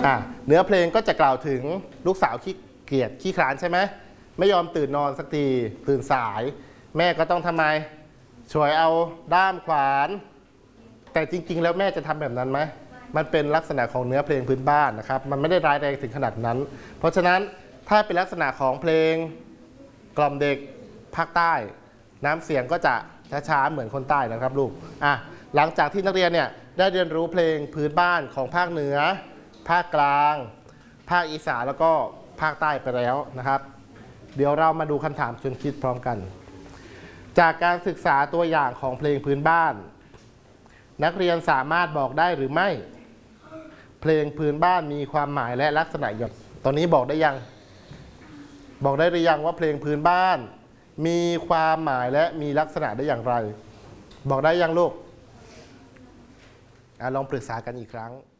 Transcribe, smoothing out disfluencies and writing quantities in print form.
เนื้อเพลงก็จะกล่าวถึงลูกสาวขี้เกียจขี้คร้านใช่ไหมไม่ยอมตื่นนอนสักทีตื่นสายแม่ก็ต้องทำไมช่วยเอาด้ามขวานแต่จริงๆแล้วแม่จะทำแบบนั้นไหมมันเป็นลักษณะของเนื้อเพลงพื้นบ้านนะครับมันไม่ได้ร้ายแรงถึงขนาดนั้นเพราะฉะนั้นถ้าเป็นลักษณะของเพลงกล่อมเด็กภาคใต้น้ำเสียงก็จะช้าๆเหมือนคนใต้นะครับลูกหลังจากที่นักเรียนเนี่ยได้เรียนรู้เพลงพื้นบ้านของภาคเหนือภาคกลางภาคอีสานแล้วก็ภาคใต้ไปแล้วนะครับเดี๋ยวเรามาดูคำถามชวนคิดพร้อมกันจากการศึกษาตัวอย่างของเพลงพื้นบ้านนักเรียนสามารถบอกได้หรือไม่เพลงพื้นบ้านมีความหมายและลักษณะอย่างตอนนี้บอกได้ยังบอกได้หรือยังว่าเพลงพื้นบ้านมีความหมายและมีลักษณะได้อย่างไรบอกได้ยังลูกลองปรึกษากันอีกครั้ง